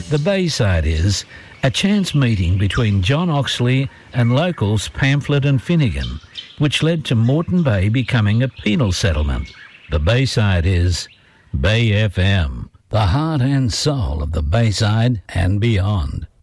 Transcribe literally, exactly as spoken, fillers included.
The Bayside is a chance meeting between John Oxley and locals Pamphlet and Finnegan, which led to Moreton Bay becoming a penal settlement. The Bayside is Bay F M, the heart and soul of the Bayside and beyond.